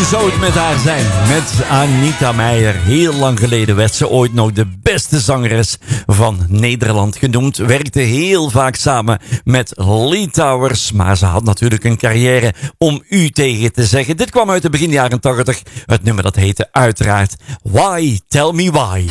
zou het met haar zijn? Met Anita Meijer. Heel lang geleden werd ze ooit nog de beste zangeres van Nederland genoemd. Werkte heel vaak samen met Lee Towers. Maar ze had natuurlijk een carrière om u tegen te zeggen. Dit kwam uit de begin jaren 80. Het nummer dat heette uiteraard Why? Tell Me Why.